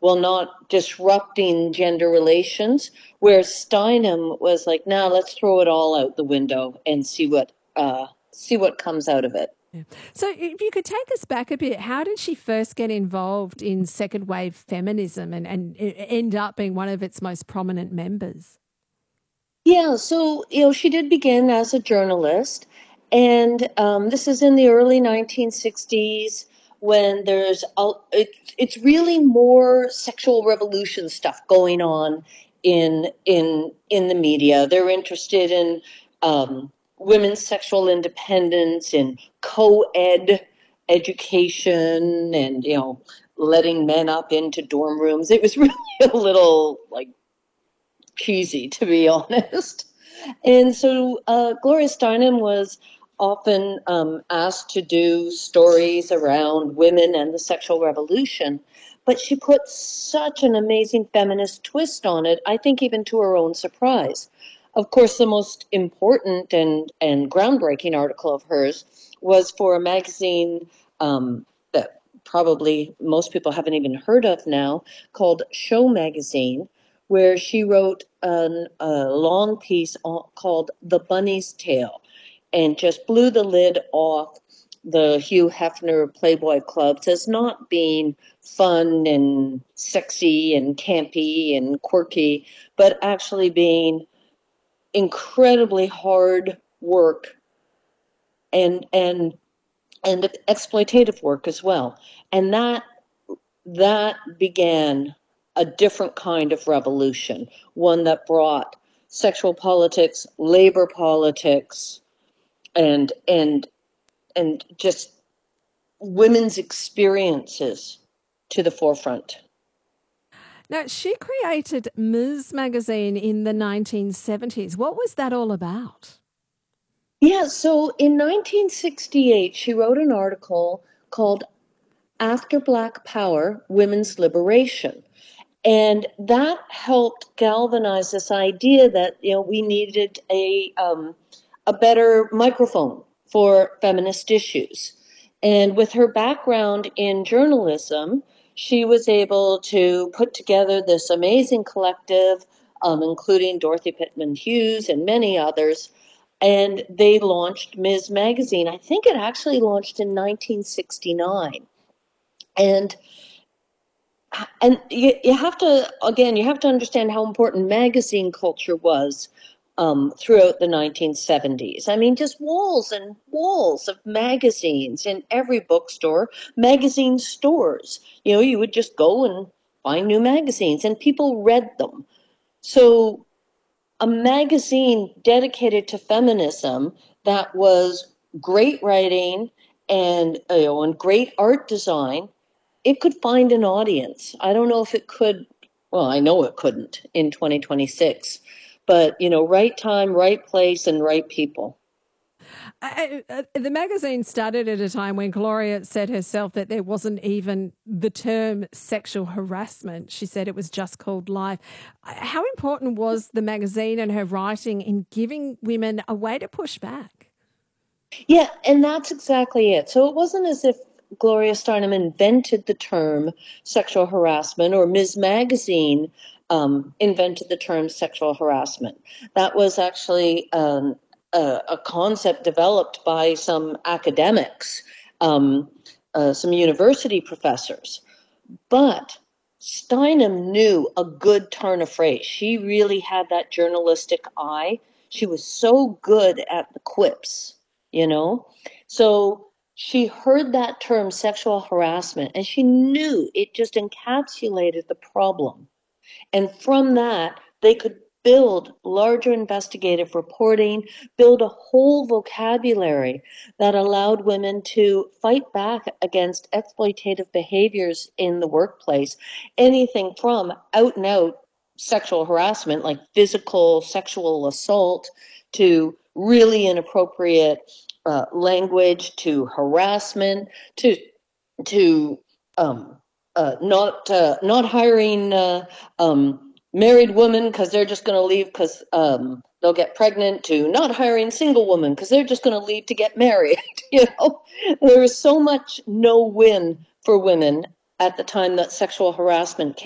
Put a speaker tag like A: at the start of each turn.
A: while not disrupting gender relations, whereas Steinem was like, "Now let's throw it all out the window and see what comes out of it."
B: Yeah. So if you could take us back a bit, how did she first get involved in second wave feminism and end up being one of its most prominent members?
A: Yeah, so she did begin as a journalist, and this is in the early 1960s when it's really more sexual revolution stuff going on in the media. They're interested in women's sexual independence and co-ed education, and letting men up into dorm rooms. It was really a little like cheesy, to be honest. And so Gloria Steinem was often asked to do stories around women and the sexual revolution, but she put such an amazing feminist twist on it, I think even to her own surprise. Of course, the most important and groundbreaking article of hers was for a magazine that probably most people haven't even heard of now, called Show Magazine, where she wrote a long piece called The Bunny's Tale, and just blew the lid off the Hugh Hefner Playboy clubs as not being fun and sexy and campy and quirky, but actually being incredibly hard work and exploitative work as well. And that began a different kind of revolution, one that brought sexual politics, labor politics, and just women's experiences to the forefront.
B: Now, she created Ms. Magazine in the 1970s. What was that all about?
A: Yeah, so in 1968, she wrote an article called After Black Power, Women's Liberation. And that helped galvanize this idea that we needed a better microphone for feminist issues. And with her background in journalism, she was able to put together this amazing collective, including Dorothy Pittman Hughes and many others. And they launched Ms. Magazine. I think it actually launched in 1969. And you have to understand how important magazine culture was throughout the 1970s. I mean, just walls and walls of magazines in every bookstore, magazine stores. You would just go and find new magazines, and people read them. So a magazine dedicated to feminism that was great writing and great art design, it could find an audience. I don't know if it could. Well, I know it couldn't in 2026, but right time, right place, and right people.
B: The magazine started at a time when Gloria said herself that there wasn't even the term sexual harassment. She said it was just called life. How important was the magazine and her writing in giving women a way to push back?
A: Yeah, and that's exactly it. So it wasn't as if Gloria Steinem invented the term sexual harassment, or Ms. Magazine invented the term sexual harassment. That was actually a concept developed by some academics, some university professors. But Steinem knew a good turn of phrase. She really had that journalistic eye. She was so good at the quips, you know? So she heard that term sexual harassment and she knew it just encapsulated the problem. And from that, they could build larger investigative reporting, build a whole vocabulary that allowed women to fight back against exploitative behaviors in the workplace, anything from out and out sexual harassment, like physical sexual assault, to really inappropriate language, to harassment, to not hiring married women because they're just going to leave because they'll get pregnant, to not hiring single women because they're just going to leave to get married. There was so much no win for women at the time that sexual harassment